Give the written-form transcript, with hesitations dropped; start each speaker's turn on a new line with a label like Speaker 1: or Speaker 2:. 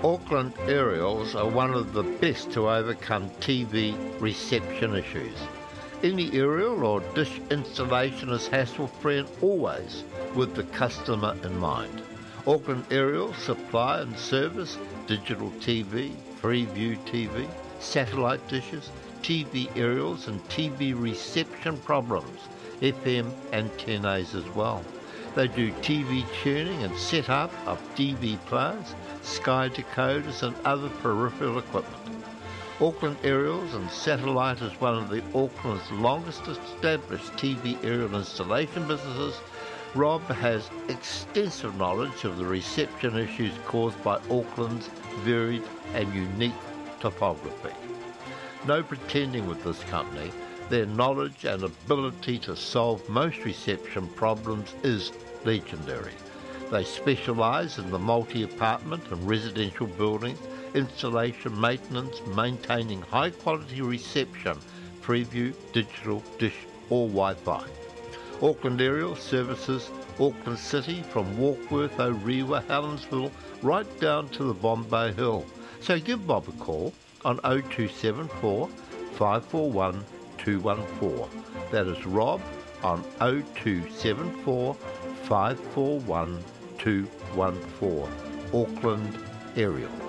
Speaker 1: Auckland Aerials are one of the best to overcome TV reception issues. Any aerial or dish installation is hassle-free and always with the customer in mind. Auckland Aerials supply and service digital TV, Freeview TV, satellite dishes, TV aerials and TV reception problems, FM antennas as well. They do TV tuning and setup of TV players, Sky decoders and other peripheral equipment. Auckland Aerials and Satellite is one of the Auckland's longest established TV aerial installation businesses. Rob has extensive knowledge of the reception issues caused by Auckland's varied and unique topography. No pretending with this company. Their knowledge and ability to solve most reception problems is legendary. They specialise in the multi-apartment and residential buildings, installation, maintenance, maintaining high-quality reception, Freeview, digital, dish or Wi-Fi. Auckland Aerial services Auckland City from Warkworth, Orewa, Helensville, right down to the Bombay Hill. So give Bob a call on 0274 541 214. That is Rob on 0274 541 214. Auckland Aerial.